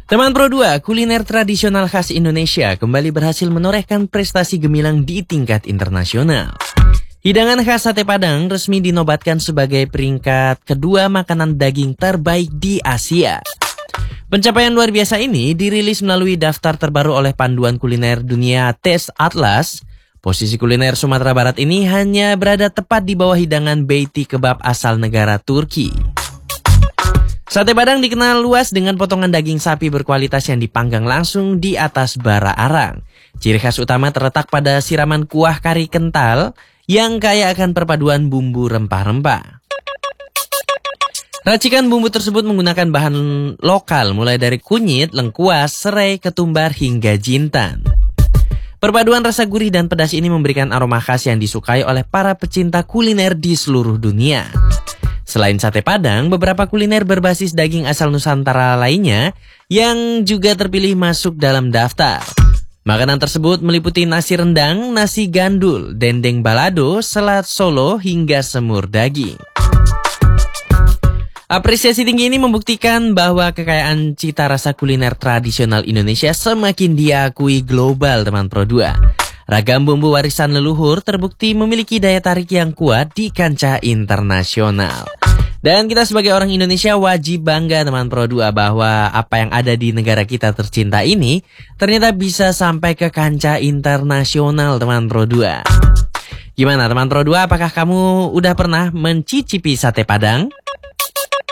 Teman Pro 2, kuliner tradisional khas Indonesia kembali berhasil menorehkan prestasi gemilang di tingkat internasional. Hidangan khas sate Padang resmi dinobatkan sebagai peringkat kedua makanan daging terbaik di Asia. Pencapaian luar biasa ini dirilis melalui daftar terbaru oleh Panduan Kuliner Dunia Taste Atlas. Posisi kuliner Sumatera Barat ini hanya berada tepat di bawah hidangan beiti kebab asal negara Turki. Sate Padang dikenal luas dengan potongan daging sapi berkualitas yang dipanggang langsung di atas bara arang. Ciri khas utama terletak pada siraman kuah kari kental yang kaya akan perpaduan bumbu rempah-rempah. Racikan bumbu tersebut menggunakan bahan lokal mulai dari kunyit, lengkuas, serai, ketumbar hingga jintan. Perpaduan rasa gurih dan pedas ini memberikan aroma khas yang disukai oleh para pecinta kuliner di seluruh dunia. Selain sate Padang, beberapa kuliner berbasis daging asal Nusantara lainnya yang juga terpilih masuk dalam daftar. Makanan tersebut meliputi nasi rendang, nasi gandul, dendeng balado, selat Solo, hingga semur daging. Apresiasi tinggi ini membuktikan bahwa kekayaan cita rasa kuliner tradisional Indonesia semakin diakui global, teman Pro 2. Ragam bumbu warisan leluhur terbukti memiliki daya tarik yang kuat di kancah internasional. Dan kita sebagai orang Indonesia wajib bangga, teman Pro 2, bahwa apa yang ada di negara kita tercinta ini ternyata bisa sampai ke kancah internasional, teman Pro 2. Gimana teman Pro 2, apakah kamu udah pernah mencicipi sate Padang?